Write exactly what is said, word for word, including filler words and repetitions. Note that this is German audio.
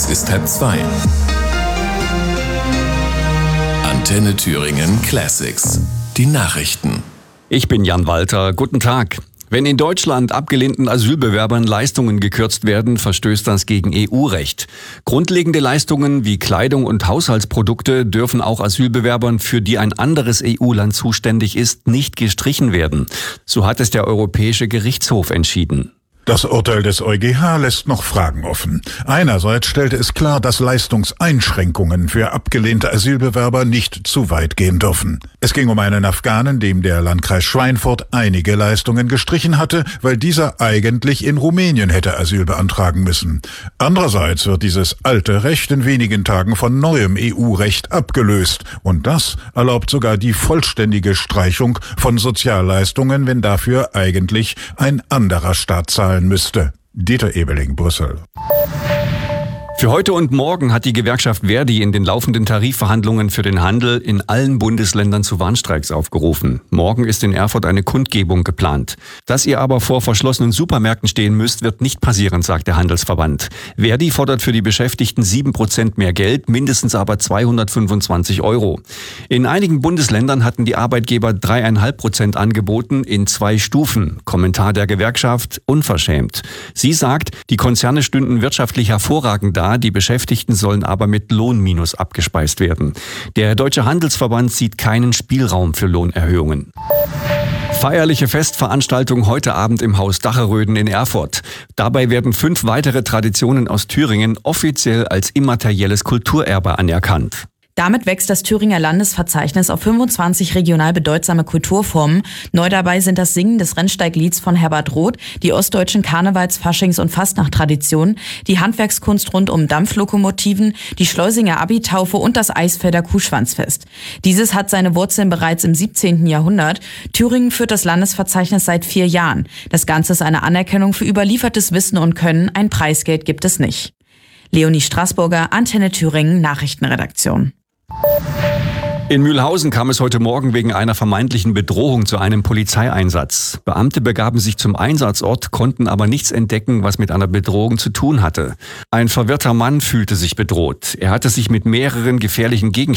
ist halb zwei. Antenne Thüringen Classics. Die Nachrichten. Ich bin Jan Walter. Guten Tag. Wenn in Deutschland abgelehnten Asylbewerbern Leistungen gekürzt werden, verstößt das gegen E U-Recht. Grundlegende Leistungen wie Kleidung und Haushaltsprodukte dürfen auch Asylbewerbern, für die ein anderes E U-Land zuständig ist, nicht gestrichen werden. So hat es der Europäische Gerichtshof entschieden. Das Urteil des EuGH lässt noch Fragen offen. Einerseits stellte es klar, dass Leistungseinschränkungen für abgelehnte Asylbewerber nicht zu weit gehen dürfen. Es ging um einen Afghanen, dem der Landkreis Schweinfurt einige Leistungen gestrichen hatte, weil dieser eigentlich in Rumänien hätte Asyl beantragen müssen. Andererseits wird dieses alte Recht in wenigen Tagen von neuem E U-Recht abgelöst. Und das erlaubt sogar die vollständige Streichung von Sozialleistungen, wenn dafür eigentlich ein anderer Staat zahlen müsste. Dieter Ebeling, Brüssel. Für heute und morgen hat die Gewerkschaft Verdi in den laufenden Tarifverhandlungen für den Handel in allen Bundesländern zu Warnstreiks aufgerufen. Morgen ist in Erfurt eine Kundgebung geplant. Dass ihr aber vor verschlossenen Supermärkten stehen müsst, wird nicht passieren, sagt der Handelsverband. Verdi fordert für die Beschäftigten sieben Prozent mehr Geld, mindestens aber zweihundertfünfundzwanzig Euro. In einigen Bundesländern hatten die Arbeitgeber drei Komma fünf Prozent angeboten in zwei Stufen. Kommentar der Gewerkschaft: unverschämt. Sie sagt, die Konzerne stünden wirtschaftlich hervorragend da, die Beschäftigten sollen aber mit Lohnminus abgespeist werden. Der Deutsche Handelsverband sieht keinen Spielraum für Lohnerhöhungen. Feierliche Festveranstaltung heute Abend im Haus Dacheröden in Erfurt. Dabei werden fünf weitere Traditionen aus Thüringen offiziell als immaterielles Kulturerbe anerkannt. Damit wächst das Thüringer Landesverzeichnis auf fünfundzwanzig regional bedeutsame Kulturformen. Neu dabei sind das Singen des Rennsteiglieds von Herbert Roth, die ostdeutschen Karnevals-, Faschings- und Fastnacht-Traditionen, die Handwerkskunst rund um Dampflokomotiven, die Schleusinger Abitaufe und das Eisfelder Kuhschwanzfest. Dieses hat seine Wurzeln bereits im siebzehnten Jahrhundert. Thüringen führt das Landesverzeichnis seit vier Jahren. Das Ganze ist eine Anerkennung für überliefertes Wissen und Können. Ein Preisgeld gibt es nicht. Leonie Straßburger, Antenne Thüringen, Nachrichtenredaktion. In Mühlhausen kam es heute Morgen wegen einer vermeintlichen Bedrohung zu einem Polizeieinsatz. Beamte begaben sich zum Einsatzort, konnten aber nichts entdecken, was mit einer Bedrohung zu tun hatte. Ein verwirrter Mann fühlte sich bedroht. Er hatte sich mit mehreren gefährlichen Gegenständen